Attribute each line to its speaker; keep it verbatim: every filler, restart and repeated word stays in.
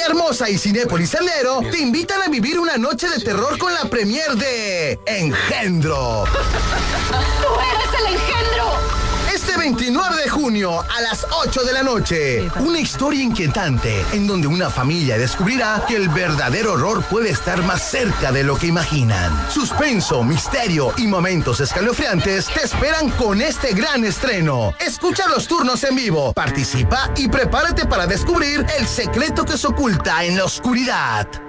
Speaker 1: Hermosa y Cinépolis Sendero te invitan a vivir una noche de terror con la premier de Engendro.
Speaker 2: ¡Tú eres el engendro!
Speaker 1: Este veintinueve de junio a las ocho de la noche, una historia inquietante en donde una familia descubrirá que el verdadero horror puede estar más cerca de lo que imaginan. Suspenso, misterio y momentos escalofriantes te esperan con este gran estreno. Escucha los turnos en vivo, participa y prepárate para descubrir el secreto que se oculta en la oscuridad.